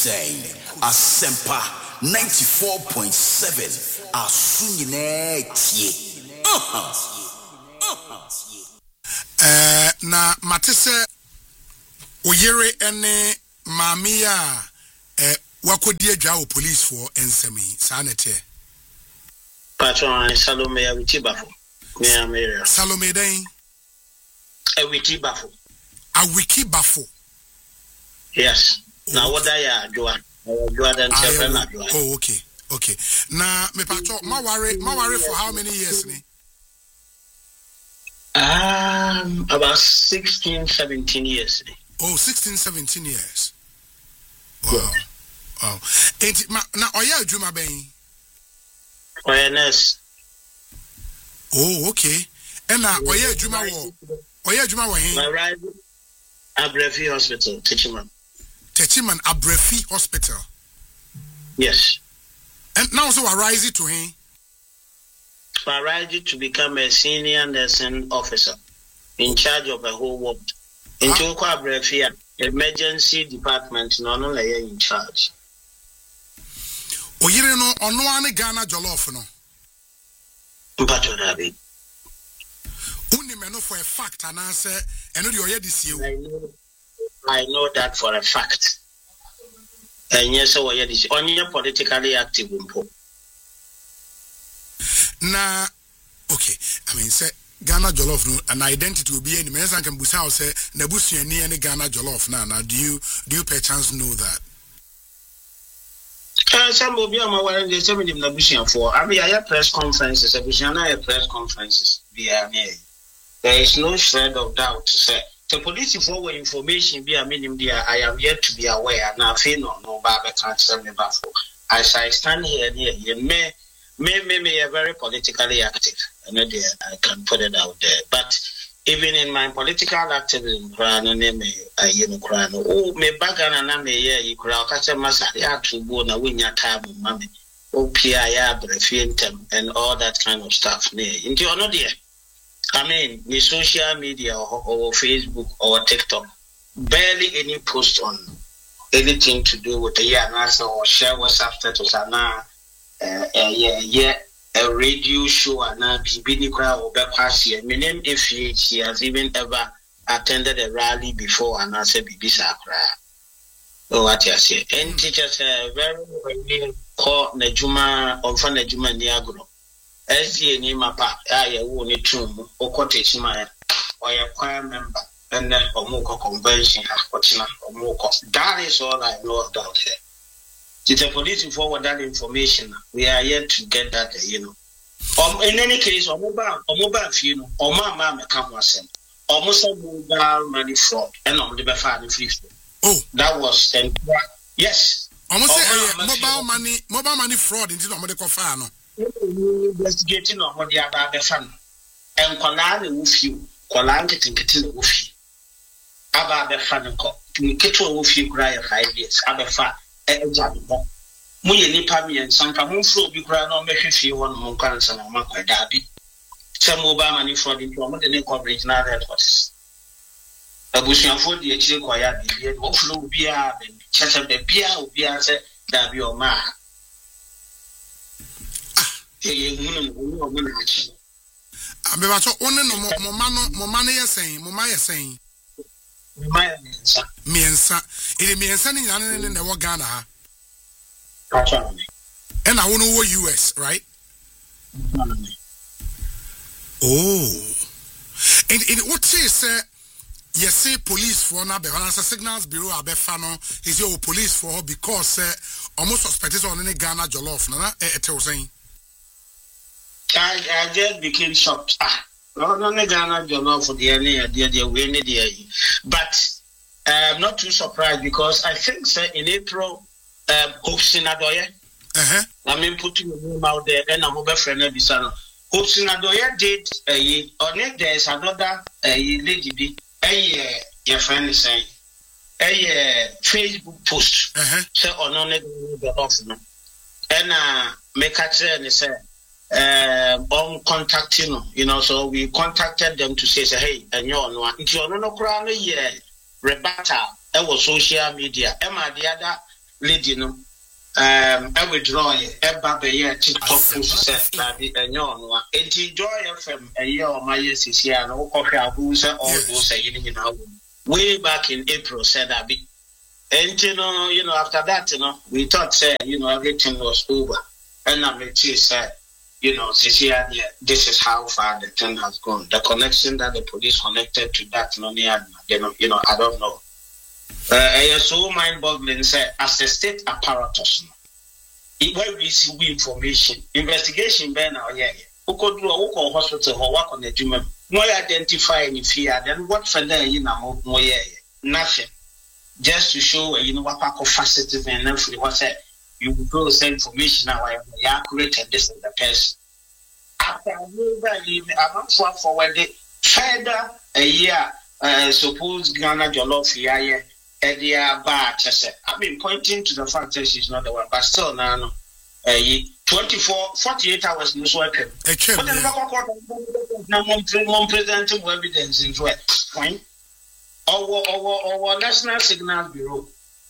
say Asempa 94.7 Asunyine na matese oyere ene mamia wakodi adwa o police for ensemi sanete patron Salome Awitibafo me amere Salome den Awitibafo yes na woda ya adwa dan chefre na adwa oh okay na me patron ma worry for how many years ni about 16-17 years. Oh, 16-17 years. Wow. Wow. And na oya adwuma ben. Awareness. Oh, okay. And na oya adwuma wo hen? My right Abrefi Hospital, Techiman Abrefi Hospital. Yes. And now so arise to him. Arise to become a senior nursing officer in charge of a whole ward. Into Abrefi emergency department, no in charge. Oyire no ono ane Ghana jollof no. Mpacho dabi. Uni meno for a fact and answer eno di oye this year. I know that for a fact. And yes, so oye this only politically active umpo. Na okay, I mean say Ghana jollof no an identity will be any man can busa say na busuani any Ghana jollof na do you perchance know that? Some will be on my way. They tell me the Nabusian for. I mean, I have press conferences. I press conferences. There is no shred of doubt to say the police forward information. Be a minimum there. I am yet to be aware. Now, I no Baba can't tell me about. As I stand here, you may be very politically active. And I can put it out there. But even in my political activism, me bagana na me ye kura kacha masari atubo na winya tabu mame opia ya brefintem and all that kind of stuff into another. I mean, the social media or Facebook or TikTok, barely any post on anything to do with the NASA or share WhatsApp status a radio show and a BB crowd or Bekwasi. My name if she has even ever attended a rally before and I said BB Sakra. Oh, what you say? And teachers very call Nejuma or Fan Nejuma Niagro. SDA name mapa, I won't need to or cottage man or a choir member and then Omoko convention, Omoko. That is all I know about her. It's a police forward that information. We are yet to get that, in any case, or mobile, or my mama come was almost a mobile money fraud and on the Bafani free. Oh, that was yes. Almost mobile money fraud into the medical file. Investigating on what the other fund and Kolani with you, Kolanket and Kitty with you. About the fund, Kittle with you, cry 5 years, other fat. Muye nipa mi ensanka monfro bi kura na o mehwehwe won mo kwansa na makwa dabi se mobile money fraud into mo de coverage na headquarters abusuafo de akire kwaya bi e wo flo obi a be chese be bia obi a se dabi o ma ye hunu mo na achi abeba so one no mo ma yesen miensa ile miensa ni nyane ne wo Ghana ha and I wanna go US, right? Oh, and what say yes, say police for now, balance signals bureau abefano is your police for because almost suspected on any Ghana jollof, it was saying. I just became shocked. No, Ghana jollof for the but I'm not too surprised because I think in April. Hopsin Adoye. I mean, putting your name out there, and I'm over friend of Bisano. Hopsin Adoye did on it. There's another lady, your friend is saying, a Facebook post. So on the office, and make a say, say, on contacting, so we contacted them to say, hey, and you're no crown, Rebata, that was social media. Emma, the other. lady no I withdraw eba be here TikTok post say that enyo no enti Joy FM eya o ma yesisi a no kohwe abu say all those say you know way back in April said that be enti no you know after that you know we thought say you know everything was over and I met you say you know this is how far the thing has gone. The connection that the police connected to that you know I don't know. It's so mind-boggling. Say, as a state apparatus, when we see information, investigation, ben now, who could do a hospital or work on the human, more identify any fear than what for there, you know, more nothing. Just to show, you know, what part of facets and everything, what said, you will say information now, I am accurate and this is the person. After I'm not forward, further a year, suppose Ghana Jollof, yeah. I've been pointing to the fact that she's not the one, but still now, 48 hours news working. But then presenting evidence in what? Fine. Our National Signal Bureau.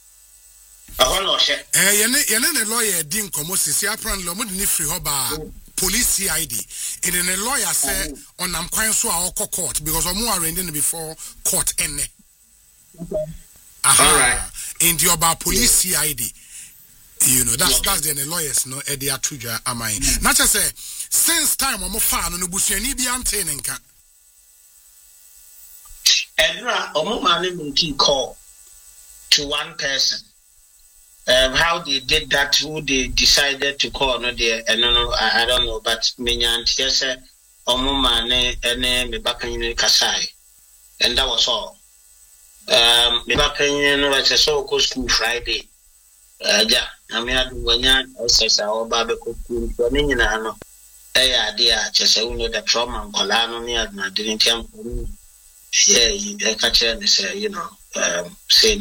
Yene lawyer din komo sisi apran lo mo ni free hoba police CID. And then a lawyer say on am kwan so a court because omo arraigned before court ene. Okay. All right. In the about police CID, you know that's the lawyers no e dey atuja amai. Not just say since time omo fa no busuani bi ante nka. Edra omo mane key call to one person. How they did that, who they decided to call no there, I don't know, but menyanti say omo mane ene me bakanyi kasai, and that was all. Me back in no like so go school Friday. Ja, I mean I do wanya say our babe ko school to me nyina no. Idea just say we know the trauma nkola no ne na didn't come. Yeah, you catch and say you know say.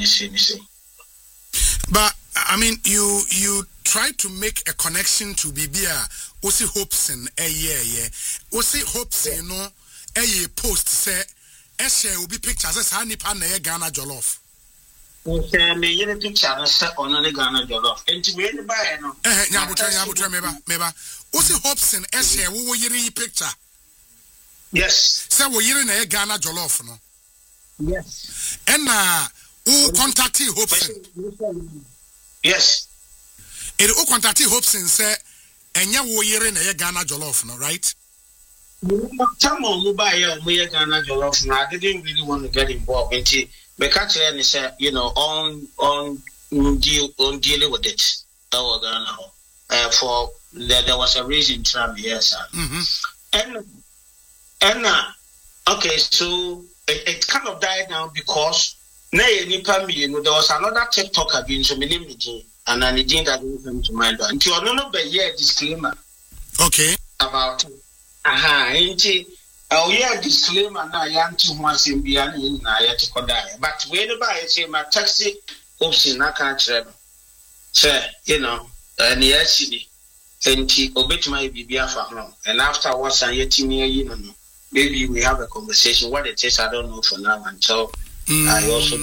But I mean you try to make a connection to Bibia Osi Hopson Osi Hopson no post say Eshe will be pictures as Hani Pan Ghana Jollof. Me yere picture say on the Ghana Jollof. Enti we the buy no. Nyabutra meba. Osi Hopson Eshe wo yere picture. Yes. Say wo yere na Ghana Jollof no. Yes. And who contacted Hopson? Yes. It who contacted Hopson say enya wo yere na Ghana Jollof no, right? I didn't really want to get involved until Becatcher said, you know, on dealing with it. That was for there was a reason to yes. And okay, so it kind of died now because there was another TikToker being so many and I didn't come to mind until I don't know the year disclaimer. Okay. About ain't disclaimer na yanti huasim biani na yet kodai. But whenever I say my taxi option I can't travel. Say, you know, and yes, and he obeyed my BBA for now. And afterwards, I yet you know, maybe we have a conversation. What it is, I don't know for now until I also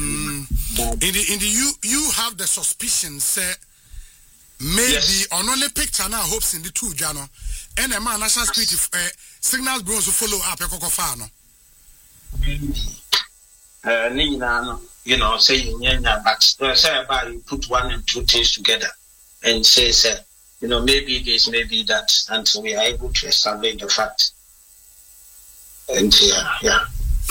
you have the suspicion, say maybe on only picture now hopes in the two Jano. And a man national security signals bureaus to follow up a cocofano. You know, saying but say about you put one and two things together and say, you know, maybe this, maybe that, until we are able to establish the fact. And yeah.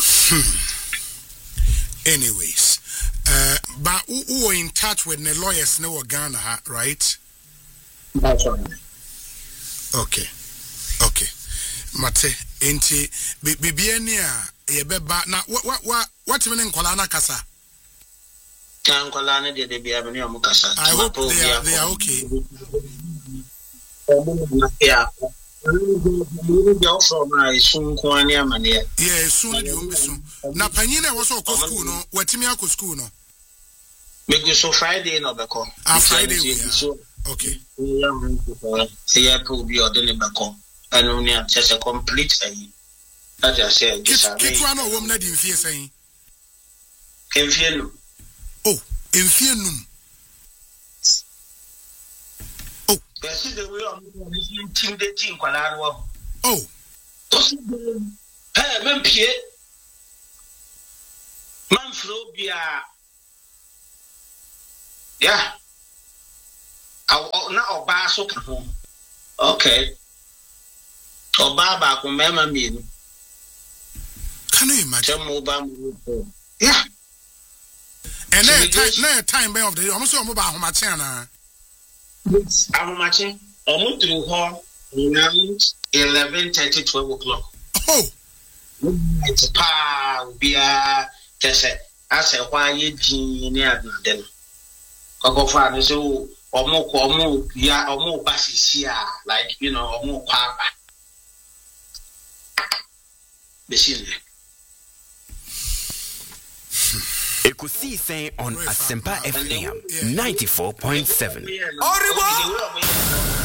Anyways, but who were in touch with the lawyers in Ghana, right? That's right. Okay. Mate, enti bibiania yebeba na what meaning kolana kasa? Kolana de biabani amukasa. I hope they are okay. Yeah. Yeah, soon you soon. Na panyina was all school no, watimi akọ school no. Maybe so Friday no beko. Friday. Okay. Yeah, probably or the beko. And only just a complete as I said, Kitwa no woman na di mfie saying. Enfienum. Oh, enfienum. Yes, the way I'm intimidating Qualaro. Oh. Hey, Mempie. Manfrobia. Yeah. Now Basso come home. Okay. Baba kumema minu. Can you imagine? Yeah. And then time by of the almost about how much China. How much? Almost through her around 11:30, 12 o'clock. Oh. It's pa be a just I said why you near them. Coco father so or more passes here, like or more papa. Ekusi saying on Asempa FM 94.7.